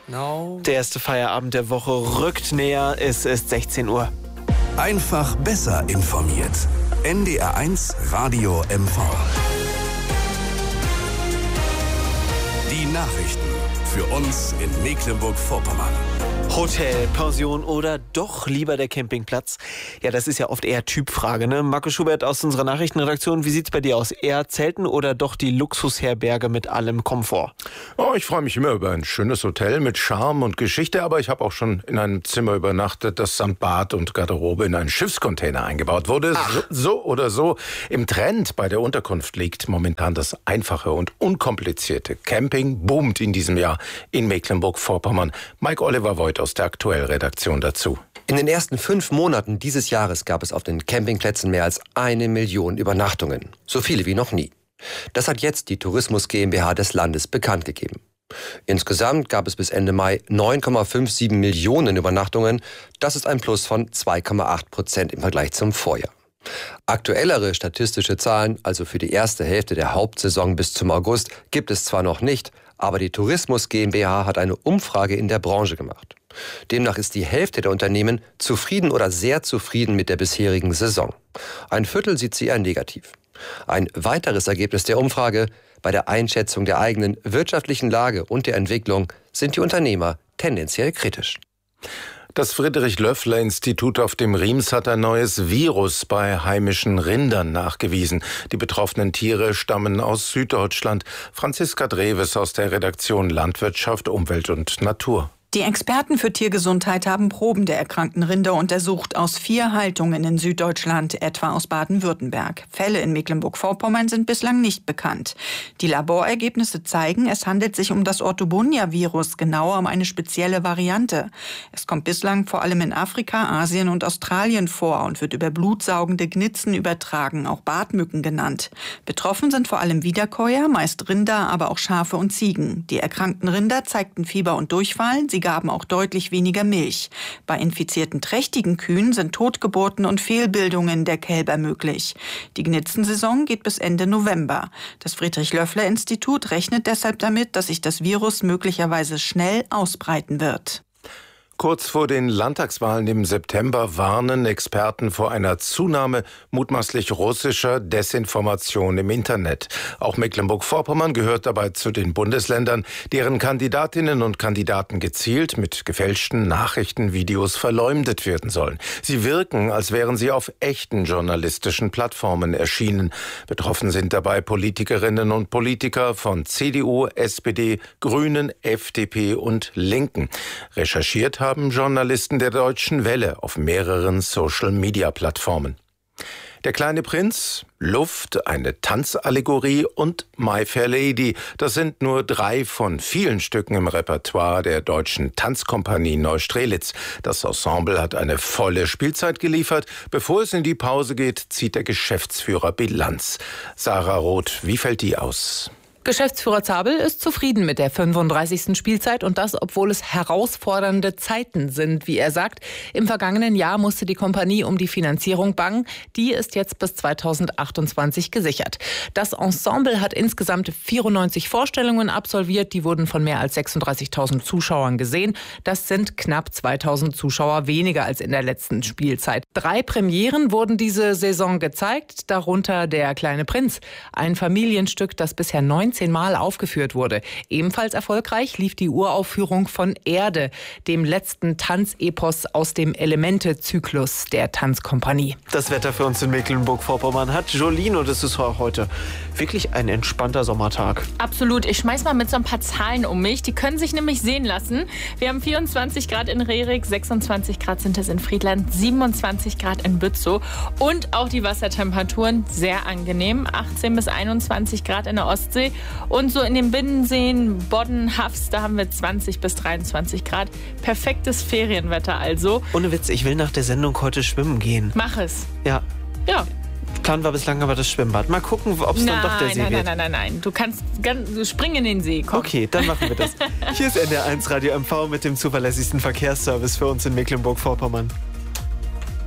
Der erste Feierabend der Woche rückt näher. Es ist 16 Uhr. Einfach besser informiert. NDR1 Radio MV. Die Nachrichten für uns in Mecklenburg-Vorpommern. Hotel, Pension oder doch lieber der Campingplatz? Ja, das ist ja oft eher Typfrage, ne? Marco Schubert aus unserer Nachrichtenredaktion, wie sieht's bei dir aus? Eher Zelten oder doch die Luxusherberge mit allem Komfort? Oh, ich freue mich immer über ein schönes Hotel mit Charme und Geschichte, aber ich habe auch schon in einem Zimmer übernachtet, das samt Bad und Garderobe in einen Schiffscontainer eingebaut wurde. So oder so. Im Trend bei der Unterkunft liegt momentan das einfache und unkomplizierte. Camping boomt in diesem Jahr in Mecklenburg-Vorpommern. Mike Oliver Voigt aus der Aktuell-Redaktion dazu. In den ersten 5 Monaten dieses Jahres gab es auf den Campingplätzen mehr als 1 Million Übernachtungen. So viele wie noch nie. Das hat jetzt die Tourismus GmbH des Landes bekannt gegeben. Insgesamt gab es bis Ende Mai 9,57 Millionen Übernachtungen. Das ist ein Plus von 2,8% im Vergleich zum Vorjahr. Aktuellere statistische Zahlen, also für die erste Hälfte der Hauptsaison bis zum August, gibt es zwar noch nicht, aber die Tourismus GmbH hat eine Umfrage in der Branche gemacht. Demnach ist die Hälfte der Unternehmen zufrieden oder sehr zufrieden mit der bisherigen Saison. Ein Viertel sieht sie eher negativ. Ein weiteres Ergebnis der Umfrage: Bei der Einschätzung der eigenen wirtschaftlichen Lage und der Entwicklung sind die Unternehmer tendenziell kritisch. Das Friedrich-Löffler-Institut auf dem Riems hat ein neues Virus bei heimischen Rindern nachgewiesen. Die betroffenen Tiere stammen aus Süddeutschland. Franziska Dreves aus der Redaktion Landwirtschaft, Umwelt und Natur. Die Experten für Tiergesundheit haben Proben der erkrankten Rinder untersucht aus 4 Haltungen in Süddeutschland, etwa aus Baden-Württemberg. Fälle in Mecklenburg-Vorpommern sind bislang nicht bekannt. Die Laborergebnisse zeigen, es handelt sich um das Orthobunia-Virus, genauer um eine spezielle Variante. Es kommt bislang vor allem in Afrika, Asien und Australien vor und wird über blutsaugende Gnitzen übertragen, auch Bartmücken genannt. Betroffen sind vor allem Wiederkäuer, meist Rinder, aber auch Schafe und Ziegen. Die erkrankten Rinder zeigten Fieber und Durchfall. Sie gaben auch deutlich weniger Milch. Bei infizierten trächtigen Kühen sind Totgeburten und Fehlbildungen der Kälber möglich. Die Gnitzensaison geht bis Ende November. Das Friedrich-Löffler-Institut rechnet deshalb damit, dass sich das Virus möglicherweise schnell ausbreiten wird. Kurz vor den Landtagswahlen im September warnen Experten vor einer Zunahme mutmaßlich russischer Desinformation im Internet. Auch Mecklenburg-Vorpommern gehört dabei zu den Bundesländern, deren Kandidatinnen und Kandidaten gezielt mit gefälschten Nachrichtenvideos verleumdet werden sollen. Sie wirken, als wären sie auf echten journalistischen Plattformen erschienen. Betroffen sind dabei Politikerinnen und Politiker von CDU, SPD, Grünen, FDP und Linken. Recherchiert haben Journalisten der Deutschen Welle auf mehreren Social-Media-Plattformen. Der kleine Prinz, Luft, eine Tanzallegorie und My Fair Lady. Das sind nur 3 von vielen Stücken im Repertoire der Deutschen Tanzkompanie Neustrelitz. Das Ensemble hat eine volle Spielzeit geliefert. Bevor es in die Pause geht, zieht der Geschäftsführer Bilanz. Sarah Roth, wie fällt die aus? Geschäftsführer Zabel ist zufrieden mit der 35. Spielzeit und das, obwohl es herausfordernde Zeiten sind, wie er sagt. Im vergangenen Jahr musste die Kompanie um die Finanzierung bangen. Die ist jetzt bis 2028 gesichert. Das Ensemble hat insgesamt 94 Vorstellungen absolviert. Die wurden von mehr als 36.000 Zuschauern gesehen. Das sind knapp 2.000 Zuschauer weniger als in der letzten Spielzeit. 3 Premieren wurden diese Saison gezeigt, darunter Der kleine Prinz. Ein Familienstück, das bisher 19 Mal aufgeführt wurde. Ebenfalls erfolgreich lief die Uraufführung von Erde, dem letzten Tanzepos aus dem Elemente-Zyklus der Tanzkompanie. Das Wetter für uns in Mecklenburg-Vorpommern hat Jolene und es ist heute wirklich ein entspannter Sommertag. Absolut. Ich schmeiß mal mit so ein paar Zahlen um mich. Die können sich nämlich sehen lassen. Wir haben 24 Grad in Rerik, 26 Grad sind es in Friedland, 27 Grad in Bützow und auch die Wassertemperaturen sehr angenehm. 18 bis 21 Grad in der Ostsee. Und so in den Binnenseen, Bodden, Hafs, da haben wir 20 bis 23 Grad. Perfektes Ferienwetter also. Ohne Witz, ich will nach der Sendung heute schwimmen gehen. Mach es. Ja. Ja. Plan war bislang aber das Schwimmbad. Mal gucken, ob es dann doch der See wird. Nein. Du kannst springen in den See. Komm. Okay, dann machen wir das. Hier ist NDR1 Radio MV mit dem zuverlässigsten Verkehrsservice für uns in Mecklenburg-Vorpommern.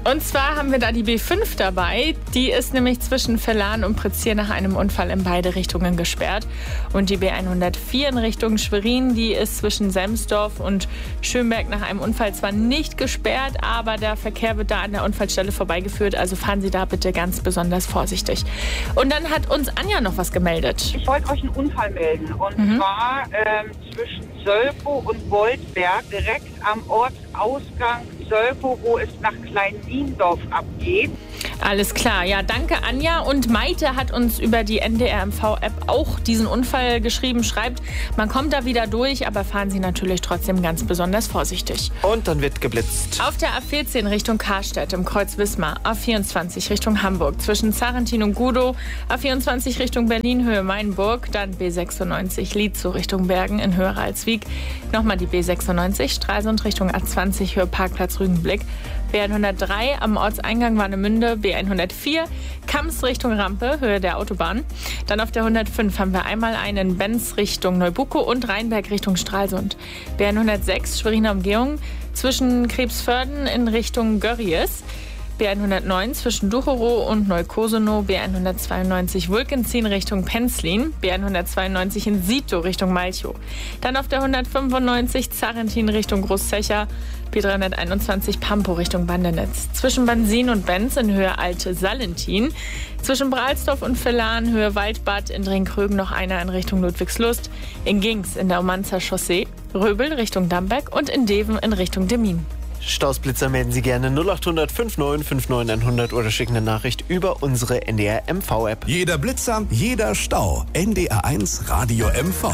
Und zwar haben wir da die B5 dabei. Die ist nämlich zwischen Verlan und Prezier nach einem Unfall in beide Richtungen gesperrt. Und die B104 in Richtung Schwerin, die ist zwischen Semsdorf und Schönberg nach einem Unfall zwar nicht gesperrt, aber der Verkehr wird da an der Unfallstelle vorbeigeführt. Also fahren Sie da bitte ganz besonders vorsichtig. Und dann hat uns Anja noch was gemeldet. Ich wollte euch einen Unfall melden. Und zwar zwischen Sölkow und Goldberg, direkt am Ortsausgang Sölkow, wo es nach Klein-Niendorf abgeht. Alles klar. Ja, danke Anja. Und Maite hat uns über die NDR-MV-App auch diesen Unfall geschrieben. Schreibt, man kommt da wieder durch, aber fahren Sie natürlich trotzdem ganz besonders vorsichtig. Und dann wird geblitzt. Auf der A14 Richtung Karstedt im Kreuz Wismar, A24 Richtung Hamburg, zwischen Zarentin und Gudow, A24 Richtung Berlin, Höhe Mainburg, dann B96 Lietzow Richtung Bergen in Höhe Ralswiek, nochmal die B96 Stralsund Richtung A20 Höhe Parkplatz Rügenblick, B103 am Ortseingang Warnemünde, B104 Kamms Richtung Rampe, Höhe der Autobahn. Dann auf der 105 haben wir einmal einen Benz Richtung Neubuckow und Rheinberg Richtung Stralsund. B106 Schweriner Umgehung zwischen Krebsförden in Richtung Görries. B109 zwischen Ducherow und Neukosenow, B192 Wulkenzien Richtung Penzlin, B192 in Sito Richtung Malchow. Dann auf der 195 Zarentin Richtung Großzecher, B321 Pampo Richtung Bandenetz. Zwischen Bansin und Benz in Höhe Alte Salentin. Zwischen Bralsdorf und Verlan Höhe Waldbad, in Drinkrögen noch einer in Richtung Ludwigslust. In Gings in der Umanzer Chaussee, Röbel Richtung Damberg und in Deven in Richtung Demmin. Stausblitzer melden Sie gerne 0800 59 59 100 oder schicken eine Nachricht über unsere NDR-MV-App. Jeder Blitzer, jeder Stau. NDR1 Radio MV.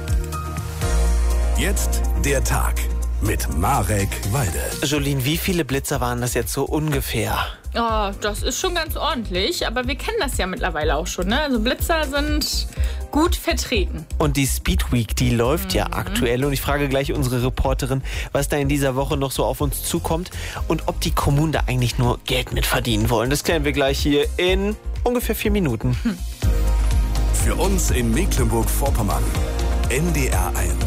Jetzt der Tag mit Marek Walde. Jolien, wie viele Blitzer waren das jetzt so ungefähr? Oh, das ist schon ganz ordentlich, aber wir kennen das ja mittlerweile auch schon, ne? Also Blitzer sind gut vertreten. Und die Speed Week, die läuft ja aktuell. Und ich frage gleich unsere Reporterin, was da in dieser Woche noch so auf uns zukommt und ob die Kommunen da eigentlich nur Geld mit verdienen wollen. Das klären wir gleich hier in ungefähr 4 Minuten. Für uns in Mecklenburg-Vorpommern. NDR1.